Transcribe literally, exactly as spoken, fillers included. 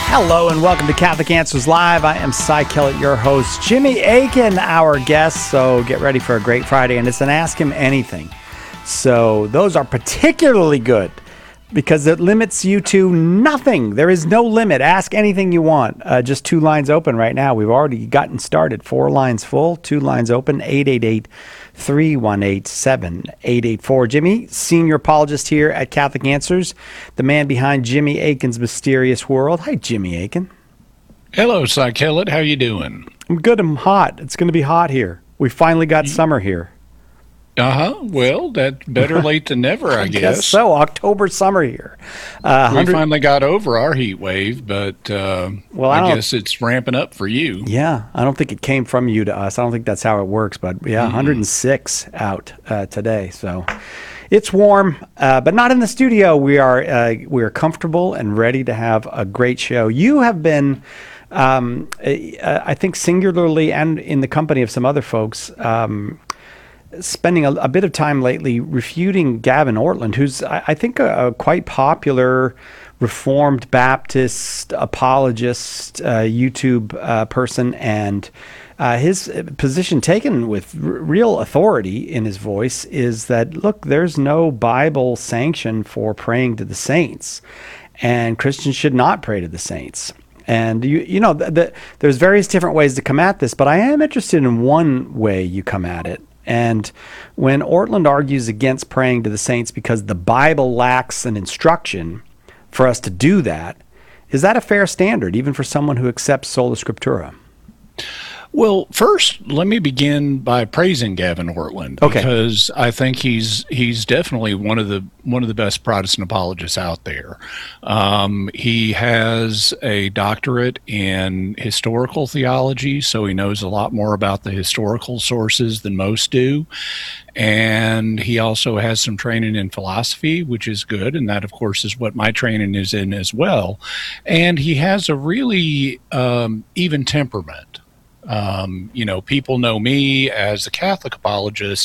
Hello and welcome to Catholic Answers Live. I am Cy Kellett, your host. Jimmy Akin, our guest. So get ready for a great Friday, and it's an Ask Him Anything. So those are particularly good because it limits you to nothing. There is no limit. Ask anything you want. Uh, just two lines open right now. We've already gotten started. Four lines full, two lines open. eight eight eight, three one eight, seven eight eight four. Jimmy, senior apologist here at Catholic Answers, the man behind Jimmy Akin's Mysterious World. Hi, Jimmy Akin. Hello, Cy Kellett. How you doing? I'm good. I'm hot. It's going to be hot here. We finally got summer here. Uh-huh. Well, that's better late than never, I, I guess. guess so. October summer here. Uh, we finally got over our heat wave, but uh, well, I, I guess it's ramping up for you. Yeah. I don't think it came from you to us. I don't think that's how it works. But, yeah, mm-hmm. one hundred six out uh, today. So it's warm, uh, but not in the studio. We are uh, we are comfortable and ready to have a great show. You have been, um, I think, singularly and in the company of some other folks, um, spending a, a bit of time lately refuting Gavin Ortlund, who's, I, I think, a, a quite popular Reformed Baptist apologist, uh, YouTube uh, person, and uh, his position taken with r- real authority in his voice is that, look, there's no Bible sanction for praying to the saints, and Christians should not pray to the saints. And, you you know, the, the, there's various different ways to come at this, but I am interested in one way you come at it. And when Ortlund argues against praying to the saints because the Bible lacks an instruction for us to do that, is that a fair standard, even for someone who accepts sola scriptura? Well, first, let me begin by praising Gavin Ortlund, okay. because I think he's he's definitely one of the one of the best Protestant apologists out there. Um, he has a doctorate in historical theology, so he knows a lot more about the historical sources than most do. And he also has some training in philosophy, which is good, and that, of course, is what my training is in as well. And he has a really um, even temperament. Um, you know, people know me as a Catholic apologist,